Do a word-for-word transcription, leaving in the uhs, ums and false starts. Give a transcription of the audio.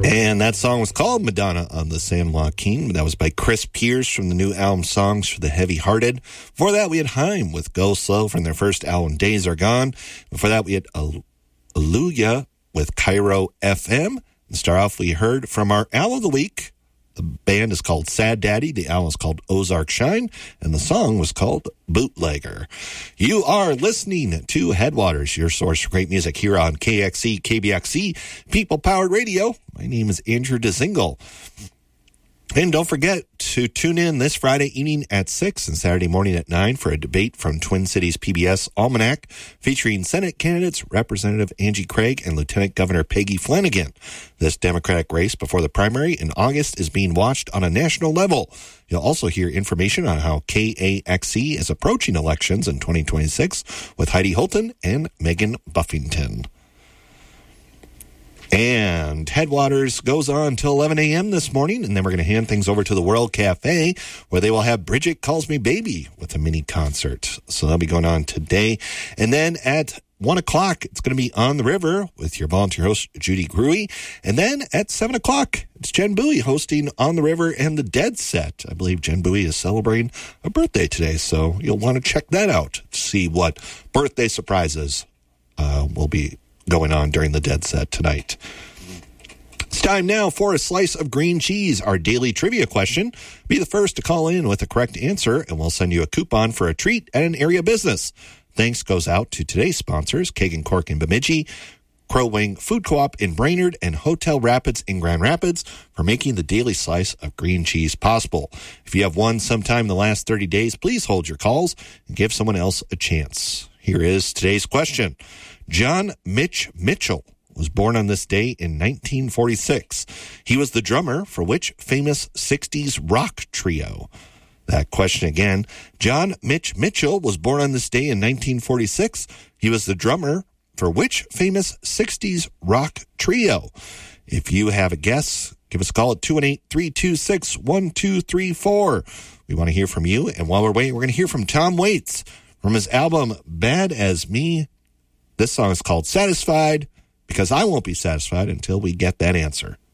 And that song was called Madonna on the San Joaquin. That was by Chris Pierce from the new album Songs for the Heavy-Hearted. Before that, we had Haim with Go Slow from their first album Days Are Gone. Before that, we had Alleluia with Cairo F M. And start off, we heard from our Album of the Week. The band is called Sad Daddy. The album is called Ozark Shine. And the song was called Bootlegger. You are listening to Headwaters, your source for great music here on K X E, K B X E, People Powered Radio. My name is Andrew DeZingle. And don't forget to tune in this Friday evening at six and Saturday morning at nine for a debate from Twin Cities P B S Almanac featuring Senate candidates Representative Angie Craig and Lieutenant Governor Peggy Flanagan. This Democratic race before the primary in August is being watched on a national level. You'll also hear information on how K A X E is approaching elections in twenty twenty-six with Heidi Holton and Megan Buffington. And Headwaters goes on till eleven a.m. this morning, and then we're going to hand things over to the World Cafe, where they will have Bridget Calls Me Baby with a mini concert. So that'll be going on today. And then at one o'clock, it's going to be On the River with your volunteer host, Judy Gruey. And then at seven o'clock, it's Jen Bowie hosting On the River and the Dead Set. I believe Jen Bowie is celebrating a birthday today, so you'll want to check that out to see what birthday surprises uh, will be going on during the Dead Set tonight. It's time now for a slice of green cheese, our daily trivia question. Be the first to call in with the correct answer, and we'll send you a coupon for a treat at an area business. Thanks goes out to today's sponsors, Kagan Cork in Bemidji, Crow Wing Food Co-op in Brainerd, and Hotel Rapids in Grand Rapids for making the daily slice of green cheese possible. If you have won sometime in the last thirty days, please hold your calls and give someone else a chance. Here is today's question. John Mitch Mitchell was born on this day in nineteen forty-six. He was the drummer for which famous sixties rock trio? That question again. John Mitch Mitchell was born on this day in nineteen forty-six. He was the drummer for which famous sixties rock trio? If you have a guess, give us a call at two one eight, three two six, one two three four. We want to hear from you. And while we're waiting, we're going to hear from Tom Waits from his album Bad As Me. This song is called Satisfied, because I won't be satisfied until we get that answer.